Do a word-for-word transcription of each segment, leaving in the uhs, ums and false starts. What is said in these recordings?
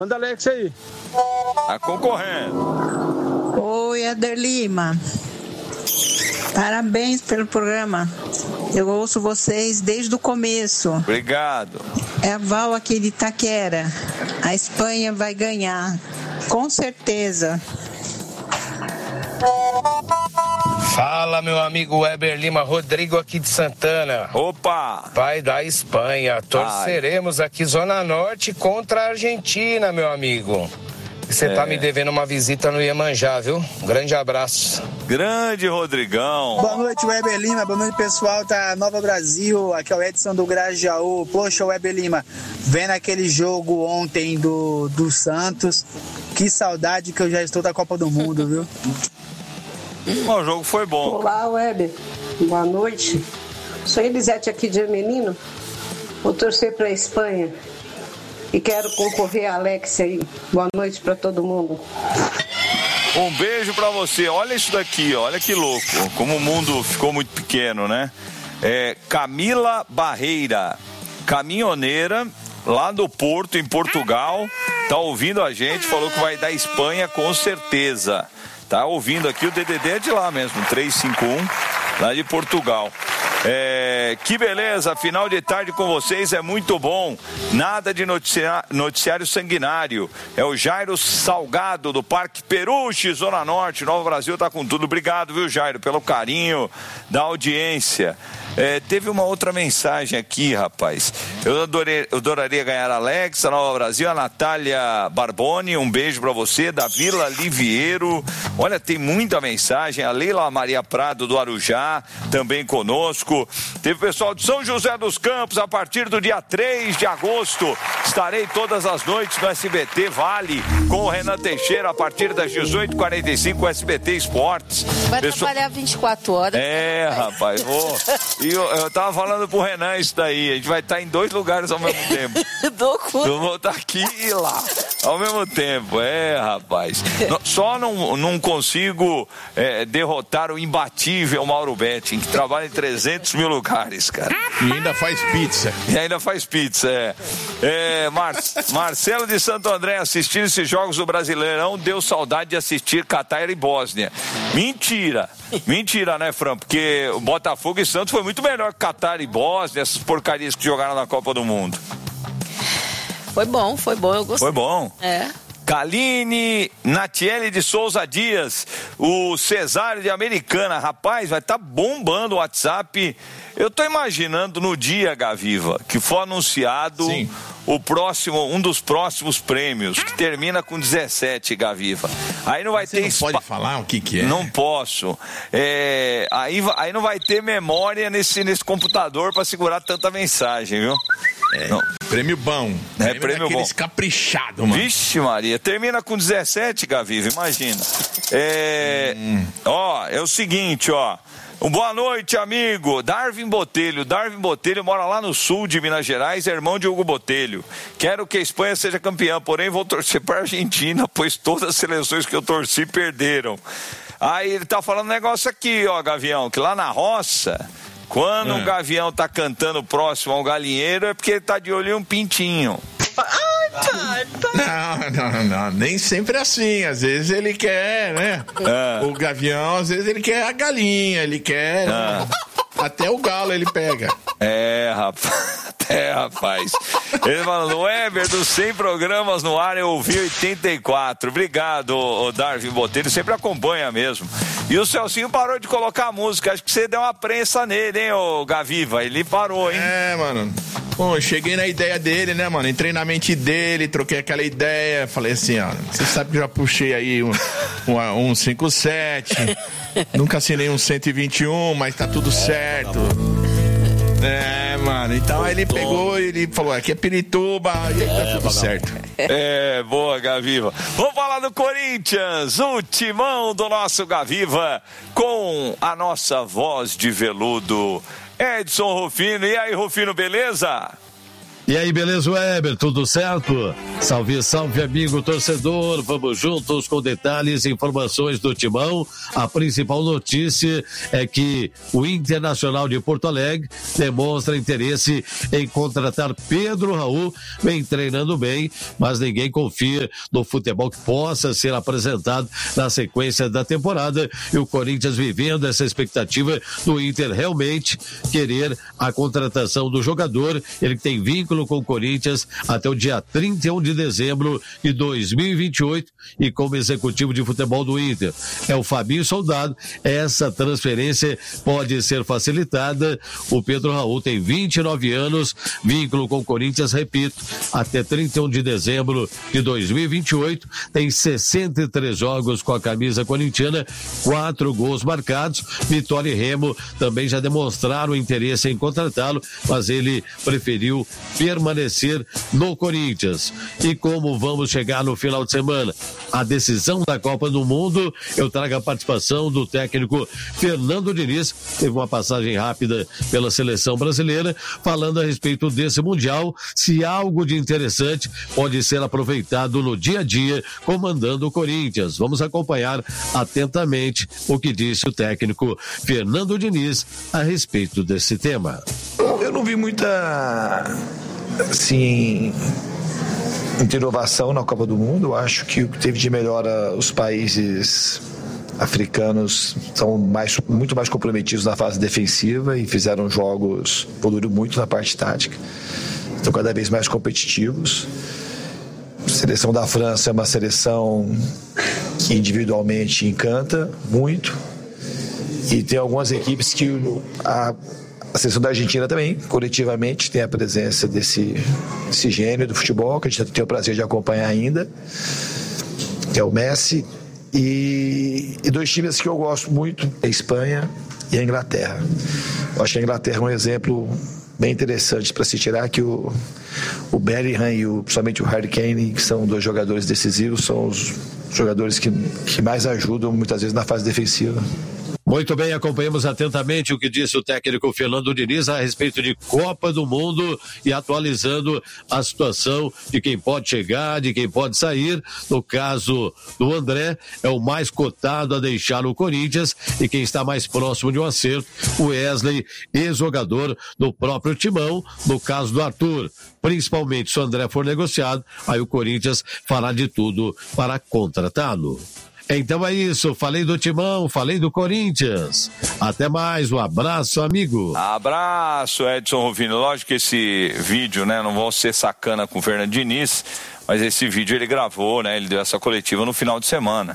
Manda Alex aí. Tá concorrendo. Oi, Éder Lima. Parabéns pelo programa. Eu ouço vocês desde o começo. Obrigado. É a Val aqui de Itaquera. A Espanha vai ganhar. Com certeza. Fala, meu amigo Weber Lima, Rodrigo aqui de Santana. Opa! Pai da Espanha. Torceremos Ai. aqui Zona Norte contra a Argentina, meu amigo. Você é. tá me devendo uma visita no Iemanjá, viu? Um grande abraço. Grande Rodrigão. Boa noite, Weber Lima. Boa noite, pessoal da Nova Brasil. Aqui é o Edson do Grajaú. Poxa, Weber Lima, vendo aquele jogo ontem do, do Santos, que saudade que eu já estou da Copa do Mundo, viu? O jogo foi bom. Olá, Weber. Boa noite. Sou Elisete aqui de Menino. Vou torcer para a Espanha. E quero concorrer a Alex aí. Boa noite para todo mundo. Um beijo para você. Olha isso daqui, olha que louco. Como o mundo ficou muito pequeno, né? É, Camila Barreira, caminhoneira lá do Porto, em Portugal. Tá ouvindo a gente, falou que vai dar Espanha com certeza. Tá ouvindo aqui, o D D D é de lá mesmo, três cinco um, lá de Portugal. É, que beleza, final de tarde com vocês é muito bom. Nada de noticia, noticiário sanguinário. É o Jairo Salgado do Parque Peruche, Zona Norte. Nova Brasil tá com tudo. Obrigado, viu, Jairo, pelo carinho da audiência. É, teve uma outra mensagem aqui, rapaz. Eu, adorei, eu adoraria ganhar a Alex, a Nova Brasil, a Natália Barboni, um beijo pra você, da Vila Liviero. Olha, tem muita mensagem. A Leila Maria Prado do Arujá, também conosco. Teve o pessoal de São José dos Campos, a partir do dia três de agosto. Estarei todas as noites no S B T Vale, com o Renan Teixeira, a partir das dezoito e quarenta e cinco, S B T Esportes. Vai Pessoal... trabalhar vinte e quatro horas. É, rapaz, vou... E eu, eu tava falando pro Renan isso daí, a gente vai estar em dois lugares ao mesmo tempo. Dou conta. Eu vou estar aqui e lá, ao mesmo tempo, é, rapaz. Só não, não consigo é, derrotar o imbatível Mauro Betting, que trabalha em trezentos mil lugares, cara. E ainda faz pizza. E ainda faz pizza, é. é Mar, Marcelo de Santo André, assistindo esses jogos do Brasileirão, deu saudade de assistir Catar e Bósnia. Mentira. Mentira, né, Fran? Porque o Botafogo e Santos foi muito melhor que Catar e Bósnia, essas porcarias que jogaram na Copa do Mundo. Foi bom, foi bom, eu gostei. Foi bom? É. Kaline Natiele de Souza Dias, o Cesário de Americana, rapaz, vai estar tá bombando o WhatsApp. Eu tô imaginando no dia, Gaviva, que for anunciado Sim. o próximo, um dos próximos prêmios, que termina com dezessete, Gaviva. Aí não vai Você ter... não espa... pode falar o que que é? Não posso. É... Aí, aí não vai ter memória nesse, nesse computador para segurar tanta mensagem, viu? É, não. Prêmio bom. É, prêmio bom. Caprichado, mano. Vixe, Maria. Termina com dezessete, Gaviva, imagina. É... Hum. Ó, é o seguinte, ó. Boa noite, amigo. Darwin Botelho. Darwin Botelho mora lá no sul de Minas Gerais, é irmão de Hugo Botelho. Quero que a Espanha seja campeã, porém vou torcer para a Argentina, pois todas as seleções que eu torci perderam. Aí ele tá falando um negócio aqui, ó, Gavião, que lá na roça, quando um gavião tá cantando próximo ao galinheiro, é porque ele tá de olho em um pintinho. Não, não, não, nem sempre é assim. Às vezes ele quer, né? É. O gavião, às vezes ele quer a galinha, ele quer. É. Até o galo ele pega. É, rapaz. É, rapaz. Ele falou, Weber, dos cem programas no ar, eu ouvi oitenta e quatro. Obrigado, o Darwin Botelho, sempre acompanha mesmo. E o Celcinho parou de colocar a música. Acho que você deu uma prensa nele, hein, ô Gaviva? Ele parou, hein? É, mano. Pô, eu cheguei na ideia dele, né, mano? Entrei na mente dele, troquei aquela ideia. Falei assim, ó, você sabe que eu já puxei aí um, um, um cinquenta e sete. Nunca assinei um cento e vinte e um, mas tá tudo certo. É, mano, então aí ele pegou e ele falou, aqui é Pirituba, e aí tá é, tudo certo. É, boa, Gaviva. Vamos falar do Corinthians, o timão do nosso Gaviva, com a nossa voz de veludo, Edson Rufino. E aí, Rufino, beleza? E aí, beleza, Weber? Tudo certo? Salve, salve, amigo torcedor. Vamos juntos com detalhes e informações do Timão. A principal notícia é que o Internacional de Porto Alegre demonstra interesse em contratar Pedro Raul, vem treinando bem, mas ninguém confia no futebol que possa ser apresentado na sequência da temporada. E o Corinthians vivendo essa expectativa do Inter realmente querer a contratação do jogador. Ele que tem vínculo com o Corinthians até o dia trinta e um de dezembro de dois mil e vinte e oito e como executivo de futebol do Inter. É o Fabinho Soldado. Essa transferência pode ser facilitada. O Pedro Raul tem vinte e nove anos, vínculo com o Corinthians, repito, até trinta e um de dezembro de dois mil e vinte e oito, tem sessenta e três jogos com a camisa corintiana, quatro gols marcados. Vitória e Remo também já demonstraram interesse em contratá-lo, mas ele preferiu permanecer no Corinthians. E como vamos chegar no final de semana? A decisão da Copa do Mundo, eu trago a participação do técnico Fernando Diniz, teve uma passagem rápida pela seleção brasileira, falando a respeito desse Mundial, se algo de interessante pode ser aproveitado no dia a dia, comandando o Corinthians. Vamos acompanhar atentamente o que disse o técnico Fernando Diniz a respeito desse tema. Eu não vi muita, assim, muita inovação na Copa do Mundo. Eu acho que o que teve de melhora, os países africanos são mais, muito mais comprometidos na fase defensiva e fizeram jogos, evoluíram muito na parte tática, estão cada vez mais competitivos. A seleção da França é uma seleção que individualmente encanta muito, e tem algumas equipes que a, a seleção da Argentina também, coletivamente, tem a presença desse, desse gênio do futebol, que a gente tem o prazer de acompanhar ainda, que é o Messi. E, e dois times que eu gosto muito, a Espanha e a Inglaterra. Eu acho que a Inglaterra é um exemplo bem interessante para se tirar, que o, o Bellingham e o, principalmente o Harry Kane, que são dois jogadores decisivos, são os jogadores que, que mais ajudam muitas vezes na fase defensiva. Muito bem, acompanhamos atentamente o que disse o técnico Fernando Diniz a respeito de Copa do Mundo e atualizando a situação de quem pode chegar, de quem pode sair. No caso do André, é o mais cotado a deixar o Corinthians, e quem está mais próximo de um acerto, o Wesley, ex-jogador do próprio Timão. No caso do Arthur, principalmente se o André for negociado, aí o Corinthians fará de tudo para contratá-lo. Então é isso, falei do Timão, falei do Corinthians. Até mais, um abraço, amigo. Abraço, Edson Rufino. Lógico que esse vídeo, né, não vou ser sacana com o Fernando Diniz, mas esse vídeo ele gravou, né, ele deu essa coletiva no final de semana.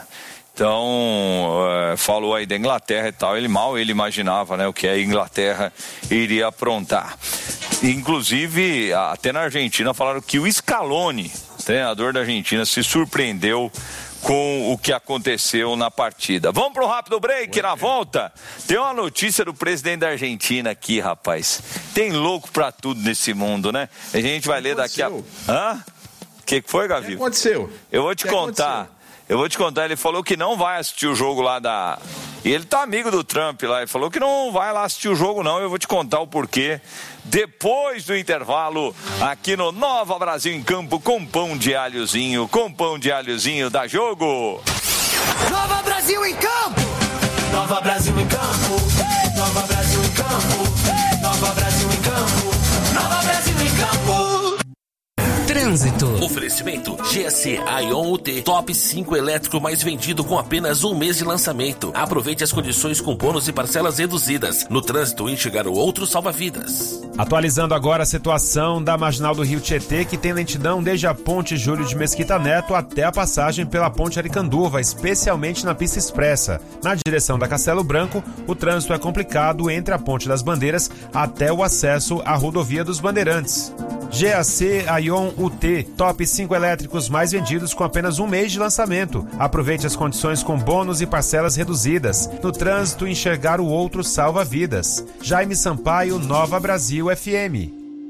Então, uh, falou aí da Inglaterra e tal, ele mal ele imaginava, né, o que a Inglaterra iria aprontar. Inclusive, até na Argentina falaram que o Scaloni, treinador da Argentina, se surpreendeu com o que aconteceu na partida. Vamos pro rápido break. Na volta tem uma notícia do presidente da Argentina aqui, rapaz. Tem louco pra tudo nesse mundo, né? A gente vai ler daqui a... Hã? O que foi, Gavi? O que aconteceu? Eu vou te que contar. Aconteceu? Eu vou te contar. Ele falou que não vai assistir o jogo lá da... E ele tá amigo do Trump lá. Ele falou que não vai lá assistir o jogo, não. Eu vou te contar o porquê depois do intervalo, aqui no Nova Brasil em Campo, com pão de alhozinho, com pão de alhozinho da Jogo. Nova Brasil em Campo! Nova Brasil em Campo! Nova Brasil em Campo! Nova Brasil em Campo! Nova Brasil em Campo! Trânsito. Oferecimento G S Ion U T, top cinco elétrico mais vendido com apenas um mês de lançamento. Aproveite as condições com bônus e parcelas reduzidas. No trânsito, enxergar o outro salva-vidas. Atualizando agora a situação da Marginal do Rio Tietê, que tem lentidão desde a Ponte Júlio de Mesquita Neto até a passagem pela Ponte Aricanduva, especialmente na pista expressa. Na direção da Castelo Branco, o trânsito é complicado entre a Ponte das Bandeiras até o acesso à Rodovia dos Bandeirantes. G A C Ion U T, top cinco elétricos mais vendidos com apenas um mês de lançamento. Aproveite as condições com bônus e parcelas reduzidas. No trânsito, enxergar o outro salva vidas. Jaime Sampaio, Nova Brasil F M.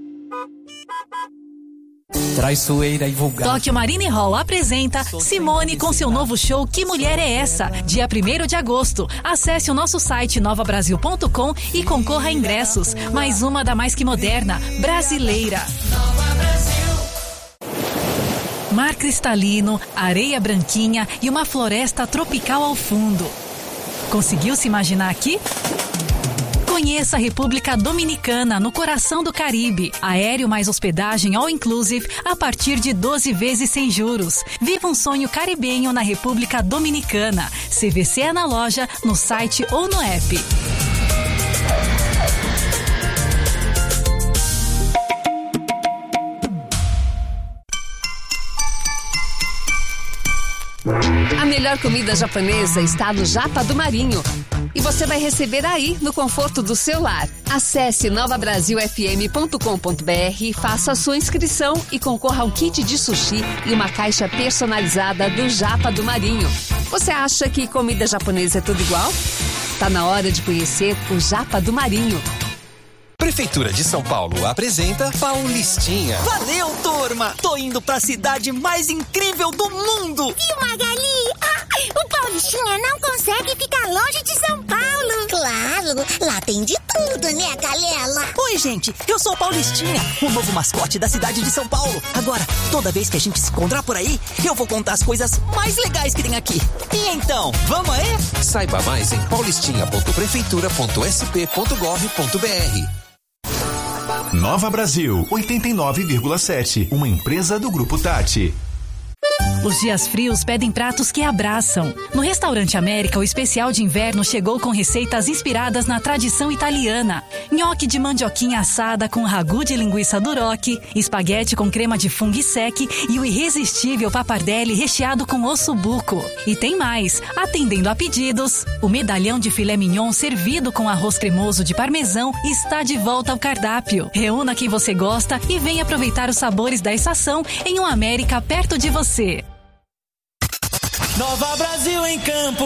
Traiçoeira e vulgar. Tóquio Marine Hall apresenta Simone com seu novo show Que Mulher é Essa? Dia primeiro de agosto. Acesse o nosso site nova brasil ponto com e concorra a ingressos. Mais uma da mais que moderna, brasileira. Mar cristalino, areia branquinha e uma floresta tropical ao fundo. Conseguiu se imaginar aqui? Conheça a República Dominicana, no coração do Caribe. Aéreo mais hospedagem all inclusive a partir de doze vezes sem juros. Viva um sonho caribenho na República Dominicana. C V C é na loja, no site ou no app. A melhor comida japonesa está no Japa do Marinho. E você vai receber aí, no conforto do seu lar. Acesse nova brasil f m ponto com ponto b r, faça a sua inscrição e concorra a um kit de sushi e uma caixa personalizada do Japa do Marinho. Você acha que comida japonesa é tudo igual? Tá na hora de conhecer o Japa do Marinho. Prefeitura de São Paulo apresenta Paulistinha. Valeu, turma! Tô indo pra cidade mais incrível do mundo! E Magali? Ah, o Paulistinha não consegue ficar longe de São Paulo! Claro! Lá tem de tudo, né, galera? Oi, gente! Eu sou o Paulistinha, o novo mascote da cidade de São Paulo. Agora, toda vez que a gente se encontrar por aí, eu vou contar as coisas mais legais que tem aqui. E então, vamos aí? Saiba mais em paulistinha ponto prefeitura ponto s p ponto gov ponto b r. Nova Brasil, oitenta e nove vírgula sete, uma empresa do Grupo Tati. Os dias frios pedem pratos que abraçam. No Restaurante América, o especial de inverno chegou com receitas inspiradas na tradição italiana. Nhoque de mandioquinha assada com ragu de linguiça duroc, espaguete com crema de fungo sec e o irresistível pappardelle recheado com ossobuco. E tem mais, atendendo a pedidos, o medalhão de filé mignon servido com arroz cremoso de parmesão está de volta ao cardápio. Reúna quem você gosta e venha aproveitar os sabores da estação em um América perto de você. Nova Brasil em campo,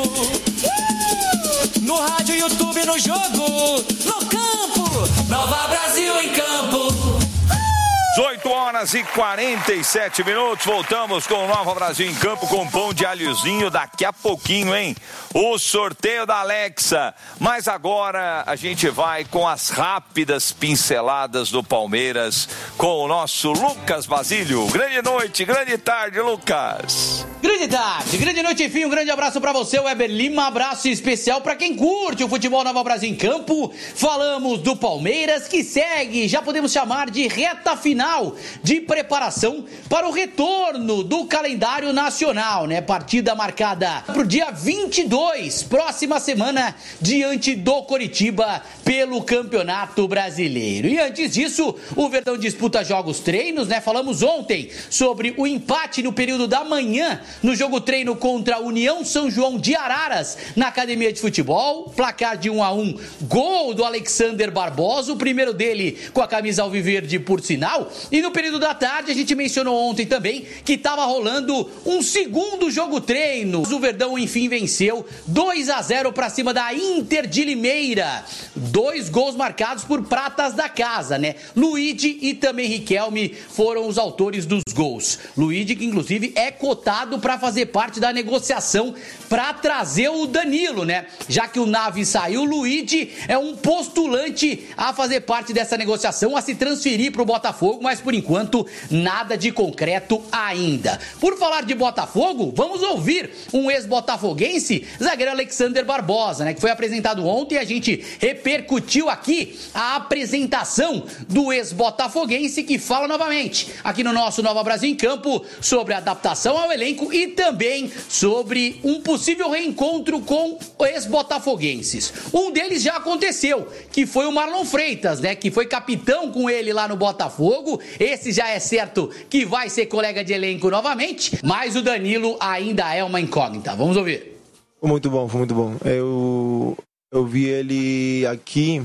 uh! No rádio, YouTube, no jogo, no campo. Nova Brasil em campo. dezoito horas e quarenta e sete minutos, voltamos com o Nova Brasil em campo com pão de alhozinho daqui a pouquinho, hein? O sorteio da Alexa. Mas agora a gente vai com as rápidas pinceladas do Palmeiras com o nosso Lucas Basílio. Grande noite, grande tarde, Lucas. Grande tarde, grande noite, enfim, um grande abraço pra você, Weber Lima, abraço especial pra quem curte o futebol Nova Brasil em campo. Falamos do Palmeiras que segue, já podemos chamar de reta final de preparação para o retorno do calendário nacional, né? Partida marcada pro dia vinte e dois, próxima semana, diante do Coritiba pelo Campeonato Brasileiro. E antes disso, o Verdão disputa jogos treinos, né? Falamos ontem sobre o empate no período da manhã no jogo treino contra a União São João de Araras na Academia de Futebol, placar de um a um, gol do Alexander Barbosa, o primeiro dele com a camisa alviverde, por sinal. E no período da tarde a gente mencionou ontem também que estava rolando um segundo jogo treino. O Verdão enfim venceu dois a zero para cima da Inter de Limeira. Dois gols marcados por pratas da casa, né? Luigi e também Riquelme foram os autores dos gols. Luigi, que inclusive é cotado para fazer parte da negociação para trazer o Danilo, né? Já que o Naves saiu, o Luigi é um postulante a fazer parte dessa negociação, a se transferir para o Botafogo, mas por enquanto nada de concreto ainda. Por falar de Botafogo, vamos ouvir um ex-botafoguense, zagueiro Alexander Barbosa, né? Que foi apresentado ontem e a gente repercutiu aqui a apresentação do ex-botafoguense, que fala novamente aqui no nosso Nova Brasil em Campo sobre a adaptação ao elenco e também sobre um possível reencontro com ex-botafoguenses. Um deles já aconteceu, que foi o Marlon Freitas, né? Que foi capitão com ele lá no Botafogo. Esse já é certo que vai ser colega de elenco novamente, mas o Danilo ainda é uma incógnita. Vamos ouvir. Foi muito bom, foi muito bom. Eu, eu vi ele aqui,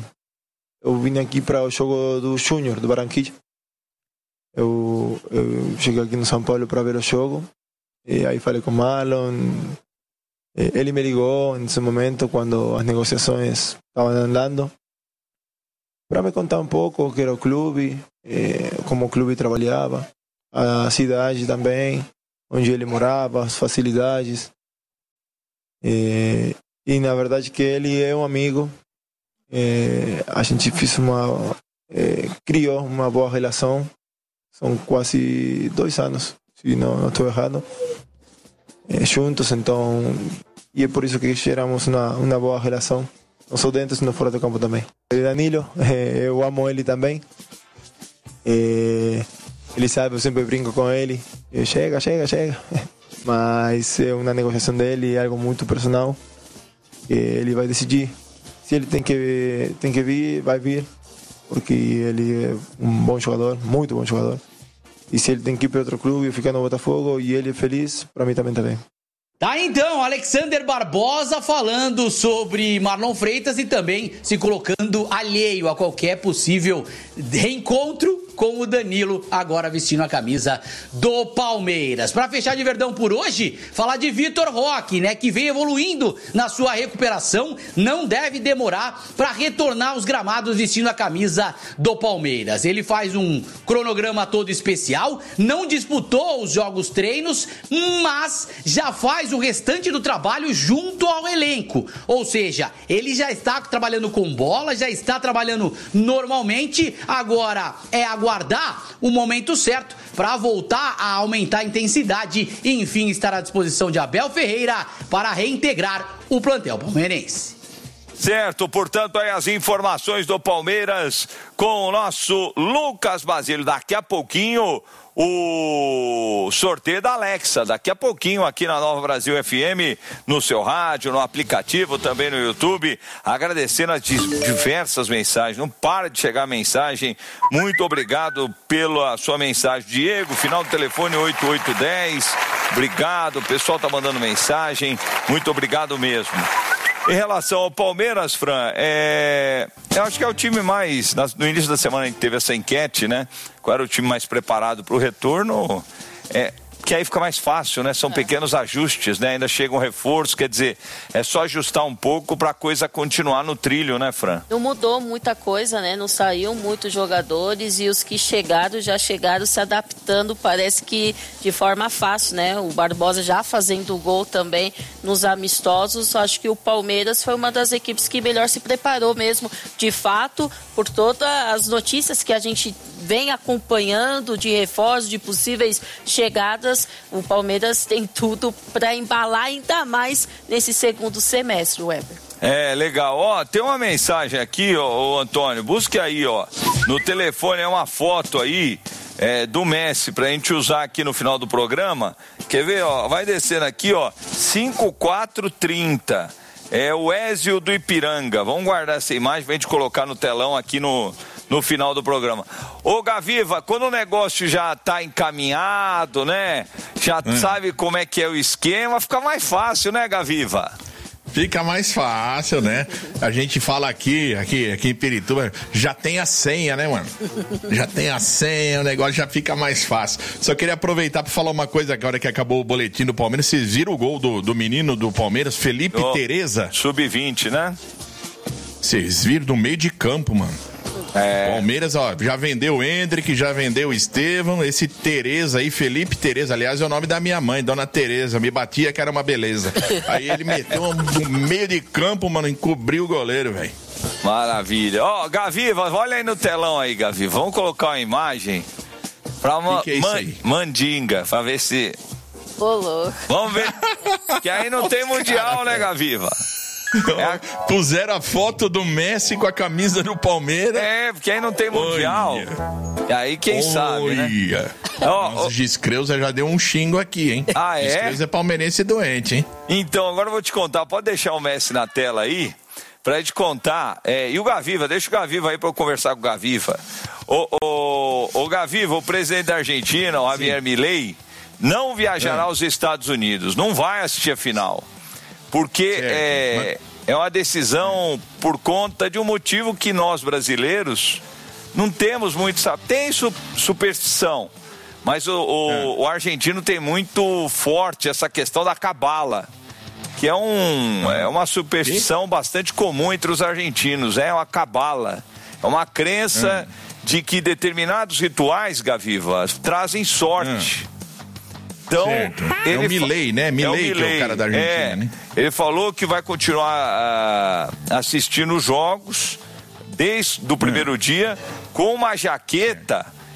eu vim aqui para o jogo do Júnior, do Barranquilla. Eu, eu cheguei aqui no São Paulo para ver o jogo, e aí falei com o Marlon. Ele me ligou nesse momento, quando as negociações estavam andando, para me contar um pouco o que era o clube, como o clube trabalhava, a cidade também, onde ele morava, as facilidades. E, e na verdade que ele é um amigo. É, a gente fez uma, é, criou uma boa relação. São quase dois anos se não estou errado, é, juntos, então, e é por isso que geramos uma, uma boa relação, não só dentro, sino fora do campo também. O Danilo, é, eu amo ele também, é, ele sabe, eu sempre brinco com ele, eu, chega, chega, chega, mas é uma negociação dele, é algo muito personal, ele vai decidir. Se ele tem que, tem que vir, vai vir, porque ele é um bom jogador, muito bom jogador. E se ele tem que ir para outro clube, ficar no Botafogo e ele é feliz, para mim também também. Tá então, Alexander Barbosa falando sobre Marlon Freitas e também se colocando alheio a qualquer possível reencontro com o Danilo, agora vestindo a camisa do Palmeiras. Para fechar de verdão por hoje, falar de Vitor Roque, né, que vem evoluindo na sua recuperação, não deve demorar para retornar aos gramados vestindo a camisa do Palmeiras. Ele faz um cronograma todo especial, não disputou os jogos treinos, mas já faz o restante do trabalho junto ao elenco. Ou seja, ele já está trabalhando com bola, já está trabalhando normalmente, agora é aguardar o momento certo para voltar a aumentar a intensidade e enfim estar à disposição de Abel Ferreira para reintegrar o plantel palmeirense. Certo, portanto, aí as informações do Palmeiras com o nosso Lucas Basílio. Daqui a pouquinho o sorteio da Alexa, daqui a pouquinho aqui na Nova Brasil F M, no seu rádio, no aplicativo, também no YouTube, agradecendo as diversas mensagens, não para de chegar mensagem, muito obrigado pela sua mensagem, Diego, final do telefone oito oito um zero, obrigado, o pessoal tá mandando mensagem, muito obrigado mesmo. Em relação ao Palmeiras, Fran, é... eu acho que é o time mais... No início da semana a gente teve essa enquete, né? Qual era o time mais preparado para o retorno? É... Que aí fica mais fácil, né? São pequenos ajustes, né? Ainda chega um reforço, quer dizer, é só ajustar um pouco para a coisa continuar no trilho, né, Fran? Não mudou muita coisa, né? Não saíram muitos jogadores e os que chegaram, já chegaram se adaptando, parece que de forma fácil, né? O Barbosa já fazendo gol também nos amistosos. Acho que o Palmeiras foi uma das equipes que melhor se preparou mesmo, de fato, por todas as notícias que a gente vem acompanhando de reforços, de possíveis chegadas. O Palmeiras tem tudo para embalar ainda mais nesse segundo semestre, Weber. É, legal. Ó, tem uma mensagem aqui, ó, ô, Antônio, busque aí, ó, no telefone é uma foto aí é, do Messi pra gente usar aqui no final do programa. Quer ver, ó, vai descendo aqui, ó, cinco quatro trinta. É o Ézio do Ipiranga. Vamos guardar essa imagem pra gente colocar no telão aqui no... no final do programa. Ô Gaviva, quando o negócio já tá encaminhado, né? Já hum. sabe como é que é o esquema, fica mais fácil, né, Gaviva? Fica mais fácil, né? A gente fala aqui, aqui, aqui em Pirituba, já tem a senha, né, mano? Já tem a senha, o negócio já fica mais fácil. Só queria aproveitar para falar uma coisa agora que acabou o boletim do Palmeiras. Vocês viram o gol do, do menino do Palmeiras, Felipe oh, Tereza? sub vinte, né? Vocês viram do meio de campo, mano. É. Palmeiras, ó, já vendeu o Hendrick, já vendeu o Estevão, esse Tereza aí, Felipe Tereza, aliás, é o nome da minha mãe, Dona Tereza, me batia que era uma beleza. Aí ele meteu no meio de campo, mano, encobriu o goleiro, velho. Maravilha. Ó, oh, Gaviva, olha aí no telão aí, Gaviva, vamos colocar uma imagem pra uma que que é man, isso aí? mandinga, pra ver se... Ô, vamos ver, que aí não tem mundial, né, Gaviva? É. Puseram a foto do Messi com a camisa do Palmeiras. É, porque aí não tem mundial. E aí quem Olha. sabe, né? Nossa, o Giscreuza já deu um xingo aqui, hein? Ah, é? Giscreuza é palmeirense doente, hein? Então, agora eu vou te contar. Pode deixar o Messi na tela aí, pra gente contar. É, e o Gaviva, deixa o Gaviva aí pra eu conversar com o Gaviva. O, o, o Gaviva, o presidente da Argentina, o Javier Milei, não viajará é. aos Estados Unidos. Não vai assistir a final. Porque é, é uma decisão por conta de um motivo que nós brasileiros não temos muito, sabe? Tem su, superstição, mas o, o, é. o argentino tem muito forte essa questão da cabala, que é, um, é uma superstição bastante comum entre os argentinos, é uma cabala, é uma crença é. de que determinados rituais, Gaviva, trazem sorte. É. Então, ele é o Milei, né? Milei, é que é o cara da Argentina, é, né? Ele falou que vai continuar uh, assistindo os jogos desde o primeiro é. dia com uma jaqueta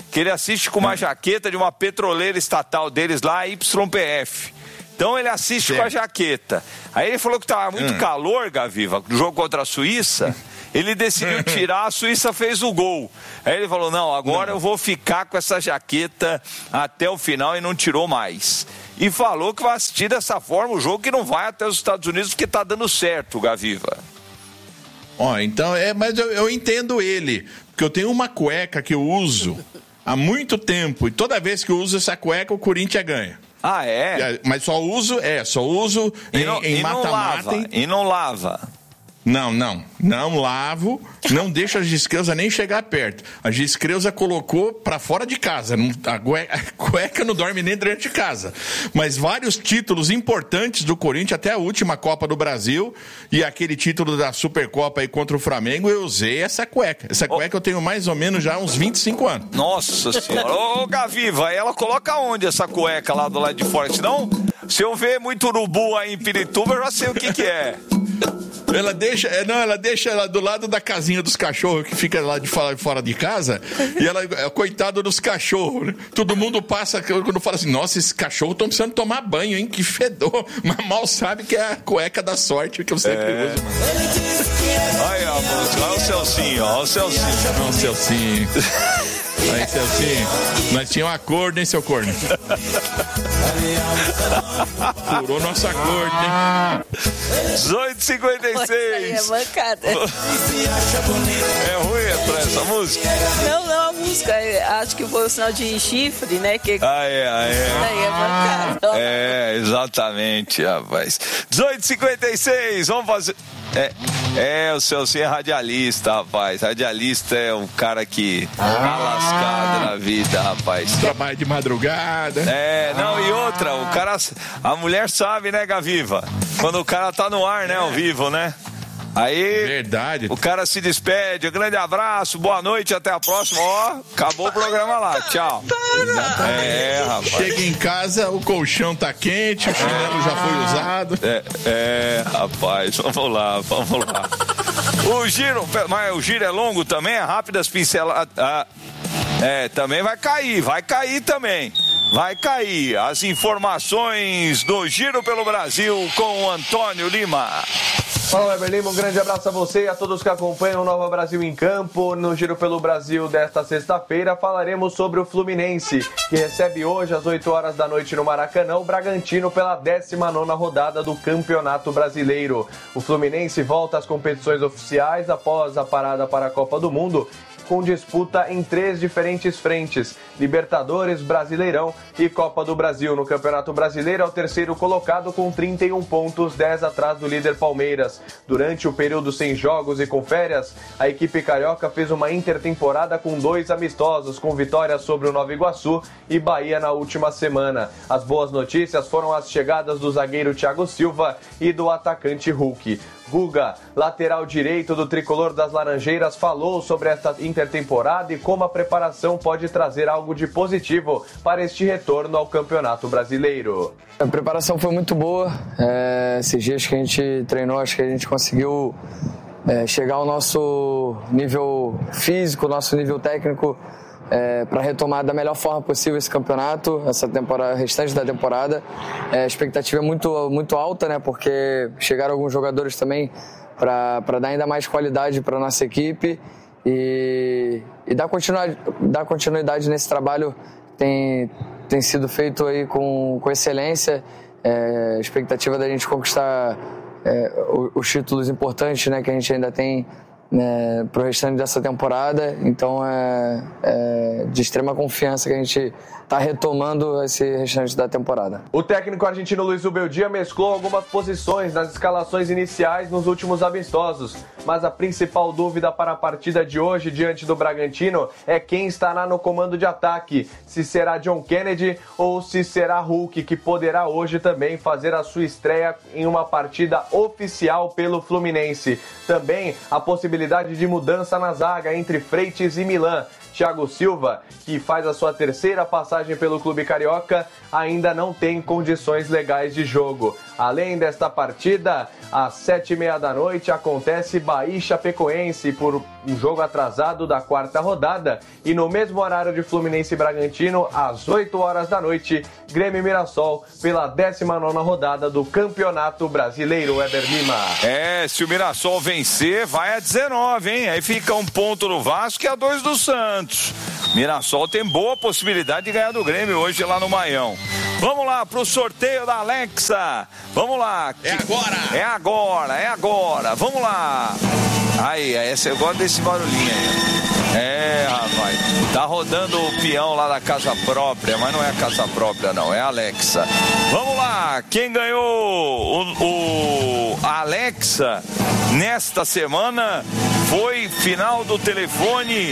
que ele assiste com uma jaqueta de uma petroleira estatal deles lá, Y P F. Então ele assiste certo. com a jaqueta. Aí ele falou que estava muito hum. calor, Gaviva, no jogo contra a Suíça. Ele decidiu tirar, a Suíça fez o gol. Aí ele falou, não, agora não. eu vou ficar com essa jaqueta até o final, e não tirou mais. E falou que vai assistir dessa forma o jogo, que não vai até os Estados Unidos, porque tá dando certo, Gaviva. Ó, oh, então, é, mas eu, eu entendo ele, porque eu tenho uma cueca que eu uso há muito tempo, e toda vez que eu uso essa cueca, o Corinthians ganha. Ah, é? Mas só uso, é, só uso e não, em mata-mata. E, e não lava. Não, não, não lavo, não deixo a Giscreusa nem chegar perto. A Giscreusa colocou pra fora de casa, a cueca, a cueca não dorme nem dentro de casa. Mas vários títulos importantes do Corinthians, até a última Copa do Brasil e aquele título da Supercopa aí contra o Flamengo, eu usei essa cueca. Essa cueca oh. eu tenho mais ou menos já uns vinte e cinco anos. Nossa Senhora. Ô, Gaviva, ela coloca onde essa cueca lá do lado de fora? Senão, se eu ver muito urubu aí em Pirituba, eu já sei o que que é. Ela deixa, não, ela deixa ela do lado da casinha dos cachorros que fica lá de fora, fora de casa, e ela é coitado dos cachorros, né? Todo mundo passa quando fala assim, nossa, esses cachorros estão precisando tomar banho, hein? Que fedor. Mas mal sabe que é a cueca da sorte que eu sempre é. uso. Olha a música, olha o Celcinho, olha o Celcinho. Olha o Celcinho. Aí, Celcinho, nós tínhamos um acordo, hein, seu corno? Furou nosso acordo, hein? dezoito e cinquenta e seis. É mancada. É ruim essa, essa música? Não, não, a música. Acho que foi o sinal de chifre, né? Que... Ah, é, ah, é. Aí é mancada. É, exatamente, rapaz. dezoito e cinquenta e seis, vamos fazer. É, é, o Celcinho é radialista, rapaz. Radialista é um cara que tá lascado na vida, rapaz. Trabalha de madrugada. É, não, e outra, o cara, a mulher sabe, né, Gaviva? Quando o cara tá no ar, né, ao vivo, né? Aí, verdade. O cara se despede, um grande abraço, boa noite, até a próxima. Ó, acabou o programa lá, tchau. Exatamente. É, rapaz. Chega em casa, o colchão tá quente, o chinelo já foi usado. É, é, rapaz, vamos lá, vamos lá. O giro, mas o giro é longo também, é rápidas pinceladas. Ah, é, também vai cair, vai cair também. Vai cair. As informações do Giro pelo Brasil com o Antônio Lima. Fala, Weber Lima, um grande abraço a você e a todos que acompanham o Nova Brasil em Campo. No Giro pelo Brasil desta sexta-feira falaremos sobre o Fluminense, que recebe hoje às oito horas da noite no Maracanã o Bragantino pela décima nona rodada do Campeonato Brasileiro. O Fluminense volta às competições oficiais após a parada para a Copa do Mundo, com disputa em três diferentes frentes: Libertadores, Brasileirão e Copa do Brasil. No Campeonato Brasileiro é o terceiro colocado com trinta e um pontos, dez atrás do líder Palmeiras. Durante o período sem jogos e com férias, a equipe carioca fez uma intertemporada com dois amistosos, com vitórias sobre o Nova Iguaçu e Bahia na última semana. As boas notícias foram as chegadas do zagueiro Thiago Silva e do atacante Hulk. Guga, lateral direito do tricolor das Laranjeiras, falou sobre esta intertemporada e como a preparação pode trazer algo de positivo para este retorno ao Campeonato Brasileiro. A preparação foi muito boa. É, esses dias que a gente treinou, acho que a gente conseguiu é, chegar ao nosso nível físico, nosso nível técnico, É, para retomar da melhor forma possível esse campeonato, essa temporada, restante da temporada. É, a expectativa é muito, muito alta, né? Porque chegaram alguns jogadores também para dar ainda mais qualidade para a nossa equipe e, e dar, continuidade, dar continuidade nesse trabalho que tem, tem sido feito aí com, com excelência. É, a expectativa da gente conquistar é, os, os títulos importantes, né, que a gente ainda tem É, para o restante dessa temporada, então é, é de extrema confiança que a gente está retomando esse restante da temporada. O técnico argentino Luiz Ubeldia mesclou algumas posições nas escalações iniciais nos últimos amistosos, mas a principal dúvida para a partida de hoje diante do Bragantino é quem estará no comando de ataque, se será John Kennedy ou se será Hulk, que poderá hoje também fazer a sua estreia em uma partida oficial pelo Fluminense. Também a possibilidade de mudança na zaga entre Freitas e Milan. Thiago Silva, que faz a sua terceira passagem pelo clube carioca, ainda não tem condições legais de jogo. Além desta partida, às sete e meia da noite acontece Bahia e Chapecoense por um jogo atrasado da quarta rodada. E no mesmo horário de Fluminense e Bragantino, às oito horas da noite, Grêmio e Mirassol pela décima nona rodada do Campeonato Brasileiro. Weber Lima. É, se o Mirassol vencer, vai a dezenove, hein? Aí fica um ponto no Vasco e a dois do Santos. Mirassol tem boa possibilidade de ganhar do Grêmio hoje lá no Maião. Vamos lá pro sorteio da Alexa. Vamos lá. É agora. É agora, é agora. Vamos lá. Aí, esse, eu gosto desse barulhinho aí. É, rapaz. Tá rodando o peão lá da casa própria, mas não é a casa própria, não. É a Alexa. Vamos lá. Quem ganhou o, o Alexa nesta semana foi final do telefone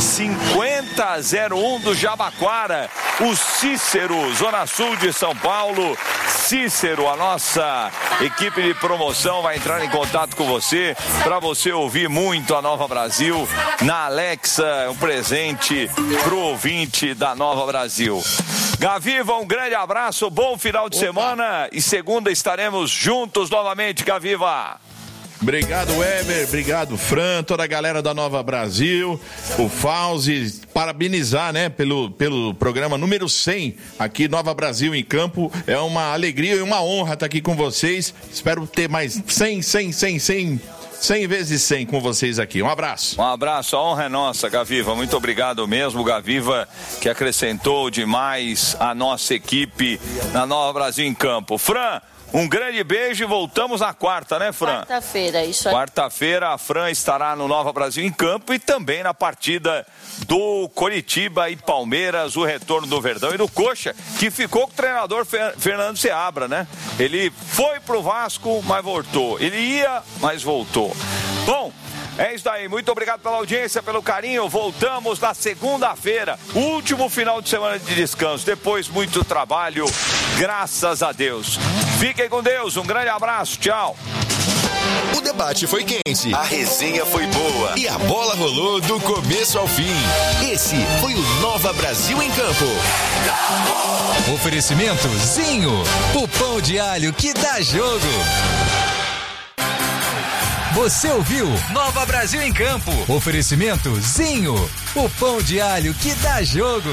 cinquenta zero um do Jabaquara. O Cícero, Zona Sul de São Paulo. Cícero, a nossa equipe de promoção vai entrar em contato com você para você ouvir muito a Nova Brasil na Alexa, um presente pro ouvinte da Nova Brasil. Gaviva, um grande abraço, bom final de Opa. semana e segunda estaremos juntos novamente, Gaviva. Obrigado, Weber, obrigado, Fran, toda a galera da Nova Brasil, o Fauzi, parabenizar, né, pelo, pelo programa número cem, aqui Nova Brasil em Campo. É uma alegria e uma honra estar aqui com vocês. Espero ter mais cem, cem, cem, cem, cem vezes cem com vocês aqui. Um abraço. Um abraço, a honra é nossa, Gaviva. Muito obrigado mesmo, Gaviva, que acrescentou demais a nossa equipe na Nova Brasil em Campo. Fran, um grande beijo e voltamos na quarta, né, Fran? Quarta-feira, isso aí. Quarta-feira a Fran estará no Nova Brasil em Campo e também na partida do Coritiba e Palmeiras, o retorno do Verdão e do Coxa, que ficou com o treinador Fernando Seabra, né? Ele foi pro Vasco, mas voltou. Ele ia, mas voltou. Bom, é isso aí, muito obrigado pela audiência, pelo carinho. Voltamos na segunda-feira, último final de semana de descanso. Depois, muito trabalho, graças a Deus. Fiquem com Deus, um grande abraço, tchau. O debate foi quente, a resenha foi boa e a bola rolou do começo ao fim. Esse foi o Nova Brasil em Campo. Oferecimento Zinho, o pão de alho que dá jogo. Você ouviu Nova Brasil em Campo. Oferecimento Zinho, o pão de alho que dá jogo.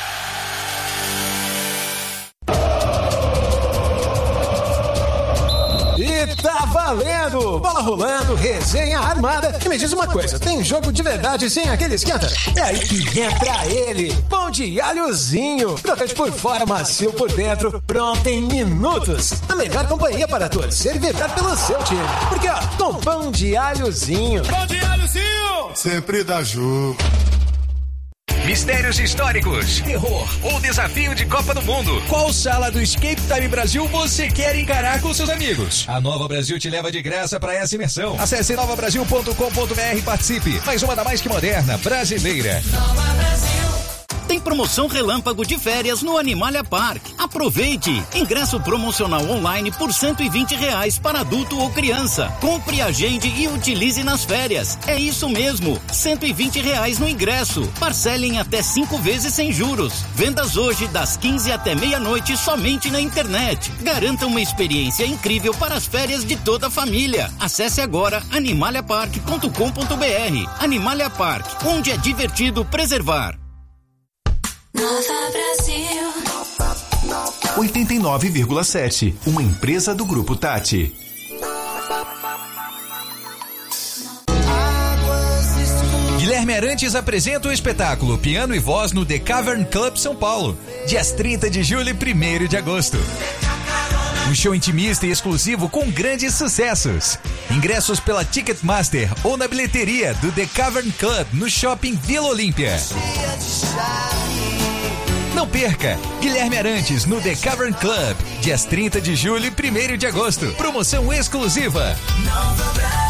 E tá valendo! Bola rolando, resenha armada. E me diz uma coisa, tem jogo de verdade sem aquele esquenta? É aí que entra ele, pão de alhozinho. Crocante por fora, macio por dentro, pronto em minutos. A melhor companhia para torcer e vibrar pelo seu time. Porque ó, com pão de alhozinho. Pão de alhozinho! Sempre dá jogo. Mistérios históricos, terror ou desafio de Copa do Mundo. Qual sala do Escape Time Brasil você quer encarar com seus amigos? A Nova Brasil te leva de graça para essa imersão. Acesse nova brasil ponto com ponto br e participe. Mais uma da mais que moderna, brasileira. Nova Brasil. Tem promoção relâmpago de férias no Animalia Park. Aproveite! Ingresso promocional online por cento e vinte reais para adulto ou criança. Compre, agende e utilize nas férias. É isso mesmo, cento e vinte reais no ingresso. Parcelem até cinco vezes sem juros. Vendas hoje das quinze até meia-noite somente na internet. Garanta uma experiência incrível para as férias de toda a família. Acesse agora animalia park ponto com ponto br. Animalia Park, onde é divertido preservar. Nova Brasil oitenta e nove vírgula sete, uma empresa do Grupo Tati. Guilherme Arantes apresenta o espetáculo Piano e Voz no The Cavern Club São Paulo, dias trinta de julho e primeiro de agosto. Um show intimista e exclusivo com grandes sucessos. Ingressos pela Ticketmaster ou na bilheteria do The Cavern Club no Shopping Vila Olímpia. Não perca! Guilherme Arantes no The Cavern Club, dias trinta de julho e primeiro de agosto. Promoção exclusiva. Nova Brasil.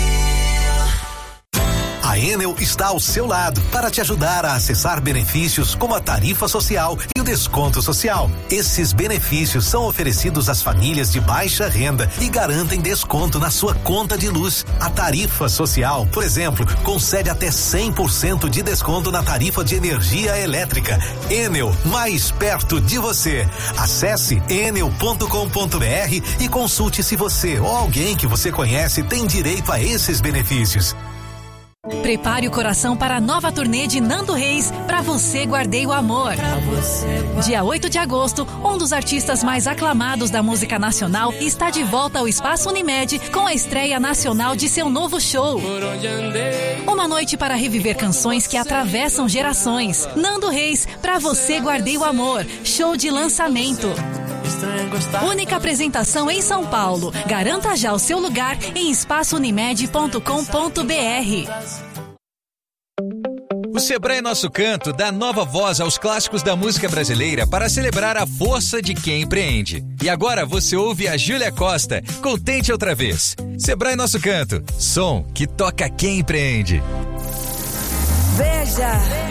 A Enel está ao seu lado para te ajudar a acessar benefícios como a tarifa social e o desconto social. Esses benefícios são oferecidos às famílias de baixa renda e garantem desconto na sua conta de luz. A tarifa social, por exemplo, concede até cem por cento de desconto na tarifa de energia elétrica. Enel, mais perto de você. Acesse enel ponto com ponto br e consulte se você ou alguém que você conhece tem direito a esses benefícios. Prepare o coração para a nova turnê de Nando Reis, Pra Você Guardei o Amor. Dia oito de agosto, um dos artistas mais aclamados da música nacional está de volta ao Espaço Unimed com a estreia nacional de seu novo show. Uma noite para reviver canções que atravessam gerações. Nando Reis, Pra Você Guardei o Amor, show de lançamento. Única apresentação em São Paulo. Garanta já o seu lugar em espaço unimed ponto com ponto br. O Sebrae Nosso Canto dá nova voz aos clássicos da música brasileira para celebrar a força de quem empreende. E agora você ouve a Júlia Costa, com Tente Outra Vez. Sebrae Nosso Canto, som que toca quem empreende. Veja.